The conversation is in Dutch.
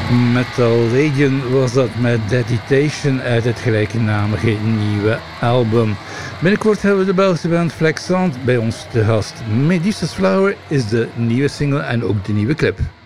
Metal Legion was dat met Dedication uit het gelijknamige nieuwe album. Binnenkort hebben we de Belgische band Flexant bij ons te gast. Medusa's Flower is de nieuwe single en ook de nieuwe clip.